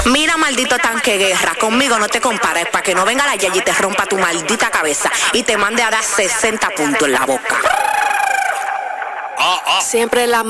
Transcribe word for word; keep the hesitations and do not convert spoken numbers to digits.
Mira, maldito tanque guerra, conmigo no te compares, para que no venga la Yayi y te rompa tu maldita cabeza y te mande a dar sesenta puntos en la boca. Ah, ah. Siempre la